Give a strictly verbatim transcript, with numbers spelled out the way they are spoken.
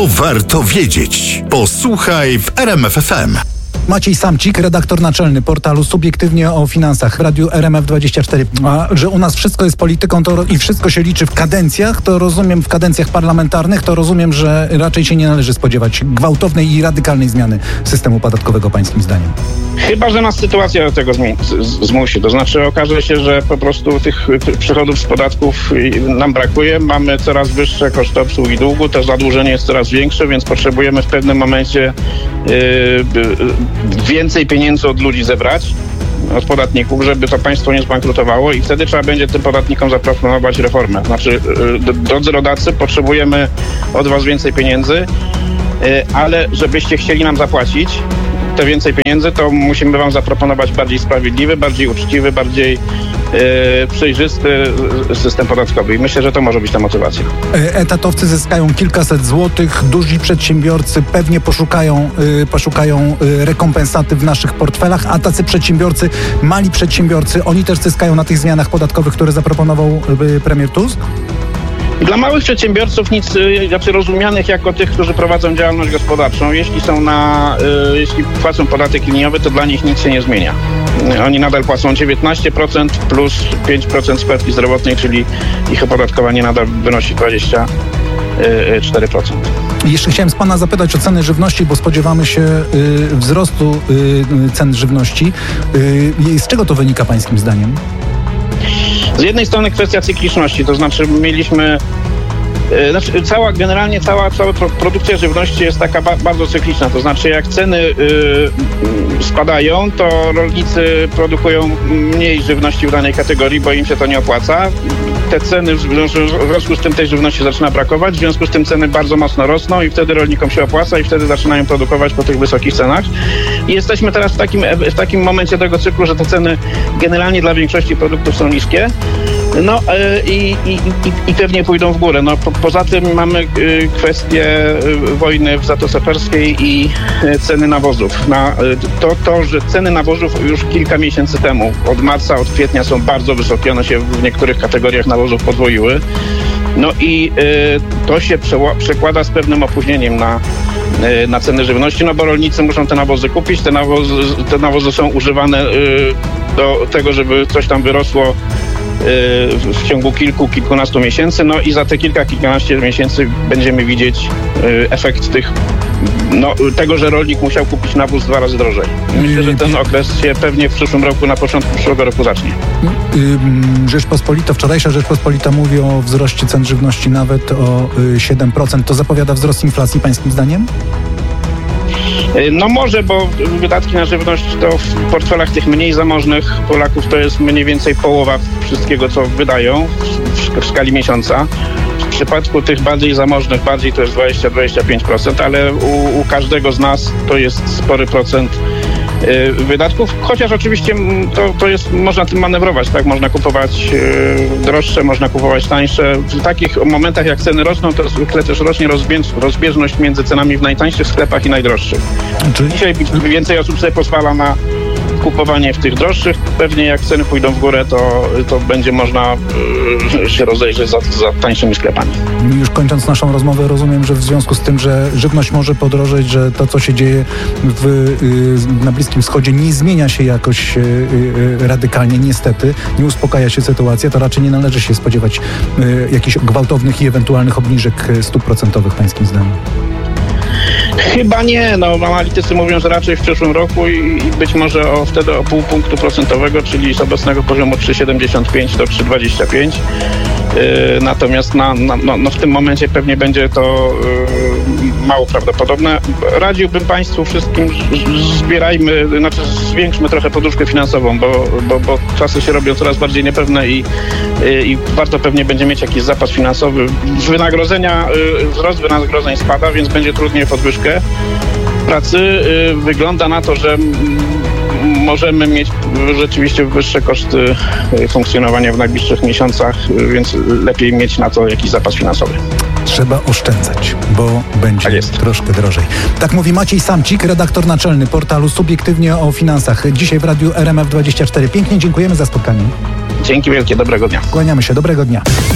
To warto wiedzieć. Posłuchaj w R M F F M. Maciej Samcik, redaktor naczelny portalu Subiektywnie o Finansach w Radiu R M F dwadzieścia cztery. A że u nas wszystko jest polityką to i wszystko się liczy w kadencjach, to rozumiem w kadencjach parlamentarnych, to rozumiem, że raczej się nie należy spodziewać gwałtownej i radykalnej zmiany systemu podatkowego pańskim zdaniem. Chyba że nas sytuacja do tego zmi- z- zmusi. To znaczy okaże się, że po prostu tych przychodów z podatków nam brakuje. Mamy coraz wyższe koszty obsługi długu, to zadłużenie jest coraz większe, więc potrzebujemy w pewnym momencie yy, yy, więcej pieniędzy od ludzi zebrać, od podatników, żeby to państwo nie zbankrutowało i wtedy trzeba będzie tym podatnikom zaproponować reformę. Znaczy, yy, drodzy rodacy, potrzebujemy od was więcej pieniędzy, yy, ale żebyście chcieli nam zapłacić te więcej pieniędzy, to musimy wam zaproponować bardziej sprawiedliwy, bardziej uczciwy, bardziej e, przejrzysty system podatkowy. I myślę, że to może być ta motywacja. Etatowcy zyskają kilkaset złotych, duzi przedsiębiorcy pewnie poszukają, y, poszukają y, rekompensaty w naszych portfelach, a tacy przedsiębiorcy, mali przedsiębiorcy, oni też zyskają na tych zmianach podatkowych, które zaproponował y, premier Tusk? Dla małych przedsiębiorców nic, znaczy rozumianych jako tych, którzy prowadzą działalność gospodarczą, jeśli są na, y, jeśli płacą podatek liniowy, to dla nich nic się nie zmienia. Oni nadal płacą dziewiętnaście procent plus pięć procent składki zdrowotnej, czyli ich opodatkowanie nadal wynosi dwadzieścia cztery procent. Jeszcze chciałem z pana zapytać o ceny żywności, bo spodziewamy się y, wzrostu y, cen żywności. Y, z czego to wynika pańskim zdaniem? Z jednej strony kwestia cykliczności, to znaczy mieliśmy, yy, znaczy cała, generalnie cała, cała pro, produkcja żywności jest taka ba, bardzo cykliczna, to znaczy jak ceny yy, spadają, to rolnicy produkują mniej żywności w danej kategorii, bo im się to nie opłaca. Te ceny, w związku z tym tej żywności zaczyna brakować, w związku z tym ceny bardzo mocno rosną i wtedy rolnikom się opłaca i wtedy zaczynają produkować po tych wysokich cenach. I jesteśmy teraz w takim, w takim momencie tego cyklu, że te ceny generalnie dla większości produktów są niskie. No i, i, i pewnie pójdą w górę. No, po, poza tym mamy y, kwestię y, wojny w Zatoce Perskiej i y, ceny nawozów. Na, y, to, to, że ceny nawozów już kilka miesięcy temu, od marca, od kwietnia są bardzo wysokie, one się w niektórych kategoriach nawozów podwoiły. No i y, to się przeła- przekłada z pewnym opóźnieniem na, y, na ceny żywności, no bo rolnicy muszą te nawozy kupić, te nawozy, te nawozy są używane y, do tego, żeby coś tam wyrosło w ciągu kilku, kilkunastu miesięcy, no i za te kilka, kilkanaście miesięcy będziemy widzieć efekt tych, no, tego, że rolnik musiał kupić nawóz dwa razy drożej. Myślę, że ten okres się pewnie w przyszłym roku, na początku przyszłego roku zacznie. Rzeczpospolita, wczorajsza Rzeczpospolita mówi o wzroście cen żywności nawet o siedem procent. To zapowiada wzrost inflacji pańskim zdaniem? No może, bo wydatki na żywność to w portfelach tych mniej zamożnych Polaków to jest mniej więcej połowa wszystkiego, co wydają w, w skali miesiąca. W przypadku tych bardziej zamożnych, bardziej to jest dwadzieścia do dwudziestu pięciu procent, ale u, u każdego z nas to jest spory procent y, wydatków, chociaż oczywiście to, to jest, można tym manewrować, tak? Można kupować y, droższe, można kupować tańsze. W takich momentach, jak ceny rosną, to zwykle też rośnie rozbież, rozbieżność między cenami w najtańszych sklepach i najdroższych. Czyli... Dzisiaj więcej osób sobie pozwala na kupowanie w tych droższych. Pewnie jak ceny pójdą w górę, to, to będzie można y, się rozejrzeć za, za tańszymi sklepami. Już kończąc naszą rozmowę, rozumiem, że w związku z tym, że żywność może podrożeć, że to, co się dzieje w, y, na Bliskim Wschodzie, nie zmienia się jakoś y, y, radykalnie, niestety, nie uspokaja się sytuacja, to raczej nie należy się spodziewać y, jakichś gwałtownych i ewentualnych obniżek stóp procentowych pańskim zdaniem. Chyba nie, no analitycy mówią, że raczej w przyszłym roku i, i być może o, wtedy o pół punktu procentowego, czyli z obecnego poziomu trzy przecinek siedemdziesiąt pięć do trzy przecinek dwadzieścia pięć. Yy, natomiast na, na, no, no w tym momencie pewnie będzie to yy, mało prawdopodobne. Radziłbym Państwu wszystkim, zbierajmy, znaczy zwiększmy trochę poduszkę finansową, bo, bo, bo czasy się robią coraz bardziej niepewne i, yy, i warto pewnie będzie mieć jakiś zapas finansowy. Wynagrodzenia, yy, wzrost wynagrodzeń spada, więc będzie trudniej o podwyżkę pracy. Yy, wygląda na to, że możemy mieć rzeczywiście wyższe koszty funkcjonowania w najbliższych miesiącach, więc lepiej mieć na to jakiś zapas finansowy. Trzeba oszczędzać, bo będzie tak jest. troszkę drożej. Tak mówi Maciej Samcik, redaktor naczelny portalu Subiektywnie o Finansach. Dzisiaj w Radiu R M F dwadzieścia cztery. Pięknie dziękujemy za spotkanie. Dzięki wielkie, dobrego dnia. Kłaniamy się, dobrego dnia.